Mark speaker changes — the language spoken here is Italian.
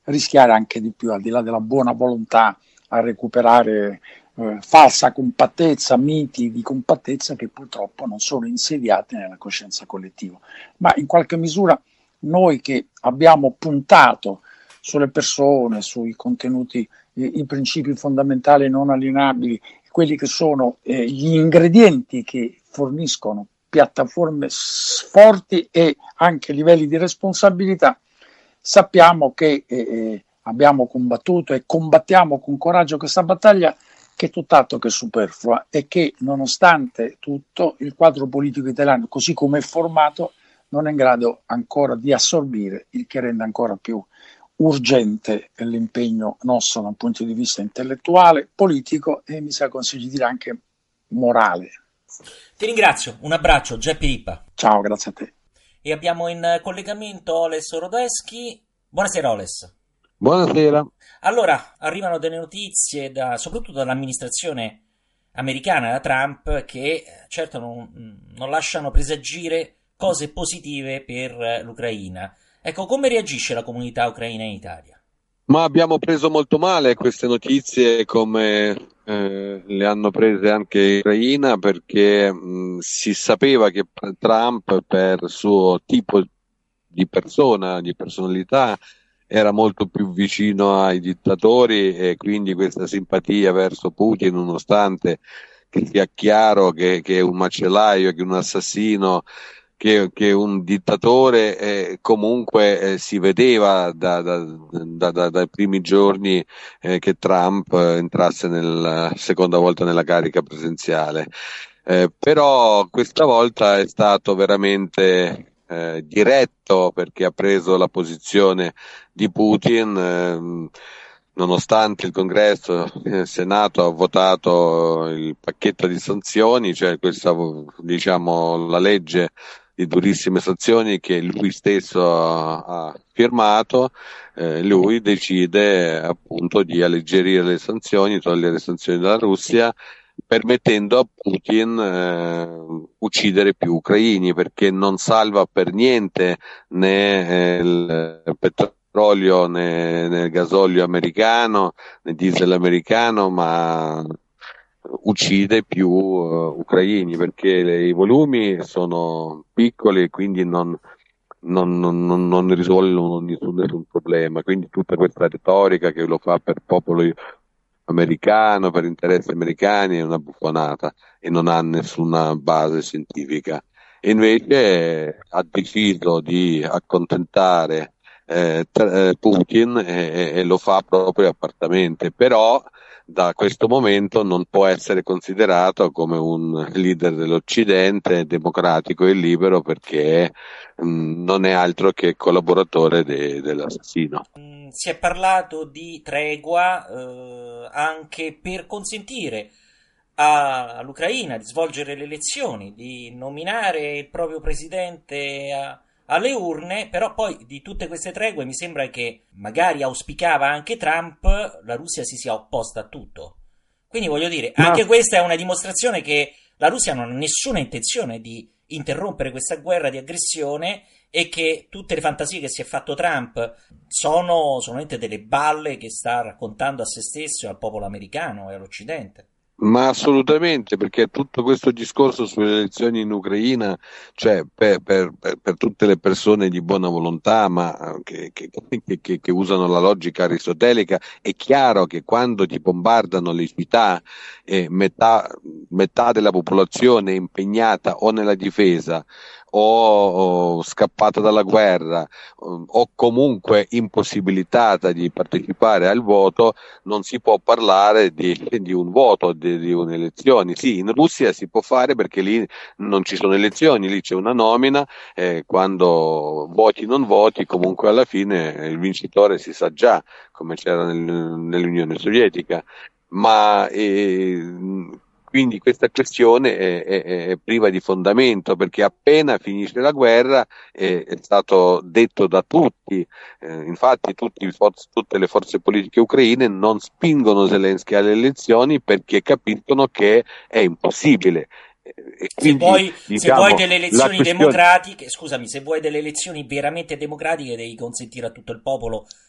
Speaker 1: rischiare anche di più, al di là della buona volontà, a recuperare falsa compattezza, miti di compattezza che purtroppo non sono insediati nella coscienza collettiva. Ma in qualche misura noi che abbiamo puntato sulle persone, sui contenuti, i principi fondamentali non alienabili, quelli che sono gli ingredienti che forniscono piattaforme forti e anche livelli di responsabilità, sappiamo che abbiamo combattuto e combattiamo con coraggio questa battaglia che è tutt'altro che superflua e che nonostante tutto il quadro politico italiano così come è formato non è in grado ancora di assorbire, il che rende ancora più urgente l'impegno nostro da un punto di vista intellettuale, politico e mi sa consiglio di dire anche morale.
Speaker 2: Ti ringrazio, un abbraccio, Geppi Rippa.
Speaker 1: Ciao, grazie a te.
Speaker 2: E abbiamo in collegamento Oles Rodeschi. Buonasera Oles.
Speaker 3: Buonasera.
Speaker 2: Allora, arrivano delle notizie soprattutto dall'amministrazione americana, da Trump, che certo non lasciano presagire cose positive per l'Ucraina. Ecco, come reagisce la comunità ucraina in Italia?
Speaker 3: Ma abbiamo preso molto male queste notizie come le hanno prese anche in Ucraina perché si sapeva che Trump per suo tipo di persona, di personalità, era molto più vicino ai dittatori e quindi questa simpatia verso Putin, nonostante che sia chiaro che è un macellaio, che è un assassino, che un dittatore, comunque si vedeva dai primi giorni che Trump entrasse seconda volta nella carica presidenziale. Però questa volta è stato veramente diretto perché ha preso la posizione di Putin, nonostante il Congresso, il Senato ha votato il pacchetto di sanzioni, cioè questa, diciamo, la legge di durissime sanzioni che lui stesso ha firmato, lui decide appunto di alleggerire le sanzioni, togliere le sanzioni dalla Russia, permettendo a Putin uccidere più ucraini, perché non salva per niente né il petrolio né il gasolio americano né diesel americano, ma uccide più ucraini, perché i volumi sono piccoli e quindi non risolvono nessun problema. Quindi tutta questa retorica che lo fa per popolo americano, per interessi americani, è una buffonata e non ha nessuna base scientifica. E invece ha deciso di accontentare Putin e lo fa proprio apertamente, però da questo momento non può essere considerato come un leader dell'Occidente democratico e libero, perché non è altro che collaboratore dell'assassino.
Speaker 2: Si è parlato di tregua anche per consentire all'Ucraina di svolgere le elezioni, di nominare il proprio presidente alle urne, però poi di tutte queste tregue mi sembra che magari auspicava anche Trump, la Russia si sia opposta a tutto. Quindi voglio dire, anche questa è una dimostrazione che la Russia non ha nessuna intenzione di interrompere questa guerra di aggressione e che tutte le fantasie che si è fatto Trump sono solamente delle balle che sta raccontando a se stesso e al popolo americano e all'Occidente.
Speaker 3: Ma assolutamente, perché tutto questo discorso sulle elezioni in Ucraina, cioè per tutte le persone di buona volontà, ma che usano la logica aristotelica, è chiaro che quando ti bombardano le città e metà della popolazione è impegnata o nella difesa o scappata dalla guerra o comunque impossibilitata di partecipare al voto, non si può parlare di un voto, di un'elezione. Sì, in Russia si può fare perché lì non ci sono elezioni, lì c'è una nomina, quando voti non voti, comunque alla fine il vincitore si sa già, come c'era nell'Unione Sovietica. Ma quindi questa questione è priva di fondamento, perché appena finisce la guerra è stato detto da tutti, infatti tutte le forze politiche ucraine non spingono Zelensky alle elezioni perché capiscono che è impossibile. E quindi,
Speaker 2: Se vuoi delle
Speaker 3: la
Speaker 2: elezioni
Speaker 3: questione...
Speaker 2: democratiche, scusami, se vuoi delle elezioni veramente democratiche devi consentire a tutto il popolo